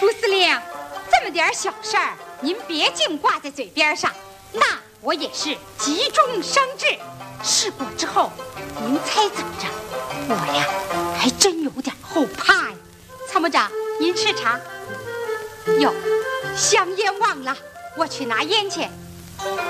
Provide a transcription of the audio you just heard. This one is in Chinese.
副司令，这么点小事儿，您别净挂在嘴边上。那我也是急中生智，试过之后，您猜怎么着？我呀，还真有点后怕呀。参谋长，您吃茶。哟，香烟忘了，我去拿烟去。